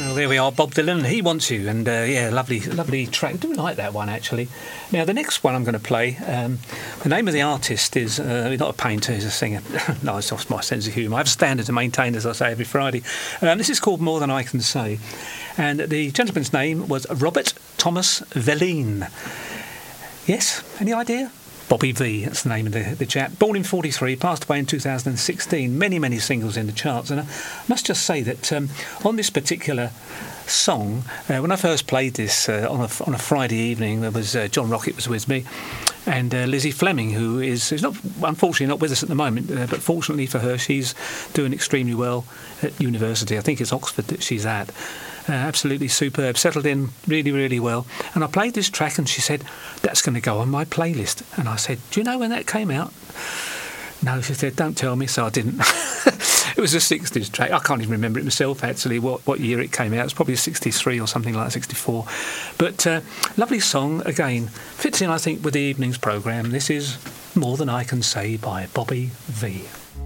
Well, there we are, Bob Dylan. He Wants You, and lovely track. I do like that one actually. Now the next one I'm going to play. The name of the artist is not a painter, he's a singer. No, it's off my sense of humour. I have a standard to maintain, as I say every Friday. This is called More Than I Can Say, and the gentleman's name was Robert Thomas Verleen. Yes, any idea? Bobby V, that's the name of the chap. Born in 1943, passed away in 2016. Many singles in the charts. And I must just say that on this particular song, when I first played this on a Friday evening, there was John Rocket was with me, and Lizzie Fleming, who's not, unfortunately not with us at the moment, but fortunately for her, she's doing extremely well at university. I think it's Oxford that she's at. Absolutely superb, settled in really well. And I played this track and she said, that's going to go on my playlist. And I said, do you know when that came out? No, she said, don't tell me, so I didn't. It was a 60s track. I can't even remember it myself, actually, what year it came out. It was probably 63 or something like that, 64. But lovely song, again, fits in, I think, with the evening's programme. This is More Than I Can Say by Bobby V.